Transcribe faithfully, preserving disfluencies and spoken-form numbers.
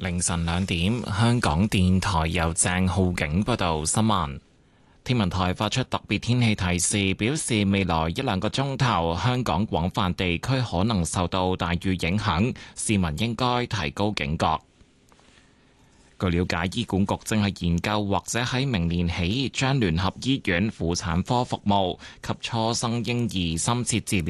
凌晨兩點，香港電台由鄭浩景報道新聞。天文台發出特別天氣提示，表示未來一兩個鐘頭，香港廣泛地區可能受到大雨影響，市民應該提高警覺。據了解，醫管局正係研究或者喺明年起將聯合醫院婦產科服務及初生嬰兒深切治療